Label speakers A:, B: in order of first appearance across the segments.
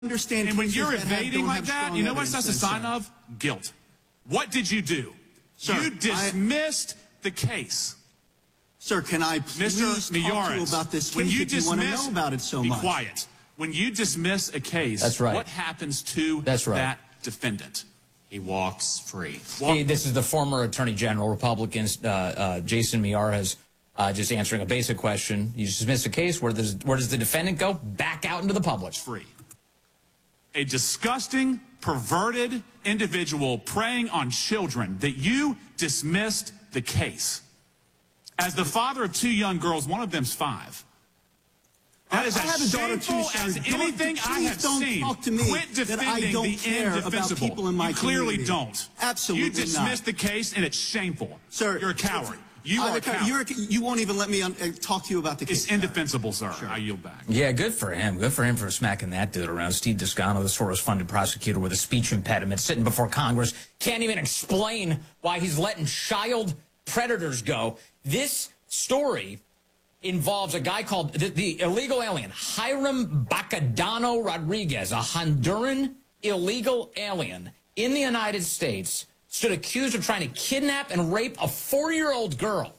A: understand.
B: And when you're
A: cases that
B: evading
A: don't
B: like
A: have
B: that,
A: strong
B: you know what that's a
A: evidence,
B: sign
A: sir.
B: of? Guilt. What did you do?
A: Sir,
B: You dismissed the case.
A: Sir, can I please
B: Mr.
A: talk to you
B: Miyares,
A: about this
B: when
A: case
B: you
A: if you want to
B: dismiss,
A: know about it so
B: be
A: much?
B: quiet. When you dismiss a case,
C: That's right.
B: what happens to
C: That's right.
B: that defendant?
D: He walks free.
C: Hey, this is the former Attorney General, Republicans, Jason Miyares, just answering a basic question. You dismiss a case, where does the defendant go? Back out into the public.
B: Free. A disgusting, perverted individual preying on children that you dismissed the case. As the father of 2 young girls, one of them's 5. That is
A: I have
B: as
A: a daughter too,
B: shameful
A: sir.
B: as anything I have
A: Don't
B: seen.
A: talk to me
B: Quit
A: that I
B: defending
A: don't
B: the
A: care about
B: indefensible.
A: people in my
B: You clearly
A: community.
B: don't.
A: Absolutely
B: You dismissed
A: not.
B: the case, and it's shameful.
A: Sir,
B: you're a coward. You are a coward.
A: You won't even let me talk to you about the case.
B: It's indefensible, sir.
A: Sure.
B: I yield back.
C: Yeah, good for him. Good for him for smacking that dude around. Steve Descano, the Soros-funded prosecutor with a speech impediment, sitting before Congress, can't even explain why he's letting child predators go. This story involves a guy called the illegal alien, Hiram Bacadano Rodriguez, a Honduran illegal alien in the United States, stood accused of trying to kidnap and rape a 4-year-old girl.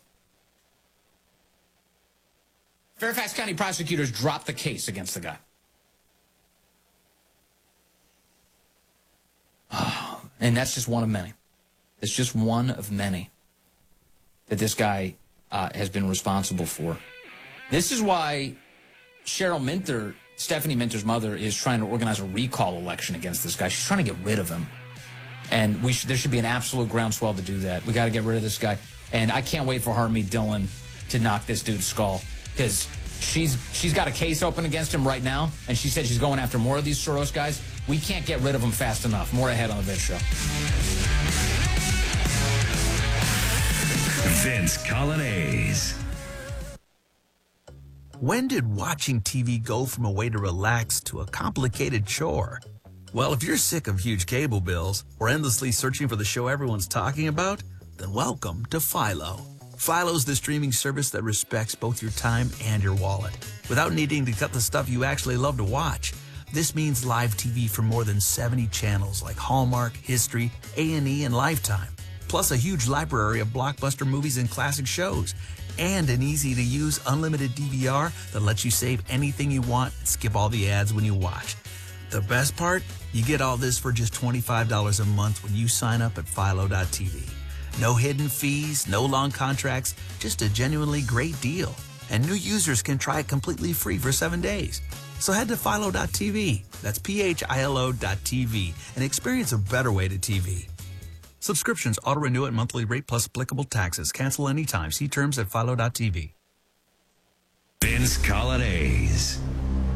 C: Fairfax County prosecutors dropped the case against the guy. Oh, and that's just one of many. It's just one of many that this guy has been responsible for. This is why Cheryl Minter, Stephanie Minter's mother, is trying to organize a recall election against this guy. She's trying to get rid of him. And there should be an absolute groundswell to do that. We got to get rid of this guy. And I can't wait for Harmeet Dillon to knock this dude's skull, because she's got a case open against him right now, and she said she's going after more of these Soros guys. We can't get rid of them fast enough. More ahead on the Vince Show.
E: Vince Coglianese.
F: When did watching TV go from a way to relax to a complicated chore? Well, if you're sick of huge cable bills or endlessly searching for the show everyone's talking about, then welcome to Philo. Philo's the streaming service that respects both your time and your wallet, without needing to cut the stuff you actually love to watch. This means live TV from more than 70 channels like Hallmark, History, A&E, and Lifetime, plus a huge library of blockbuster movies and classic shows, and an easy-to-use unlimited DVR that lets you save anything you want and skip all the ads when you watch. The best part? You get all this for just $25 a month when you sign up at Philo.tv. No hidden fees, no long contracts, just a genuinely great deal. And new users can try it completely free for 7 days. So head to Philo.tv, that's PHILO.tv, and experience a better way to TV. Subscriptions auto-renew at monthly rate plus applicable taxes. Cancel anytime. See terms at Philo.tv.
E: Vince Coglianese.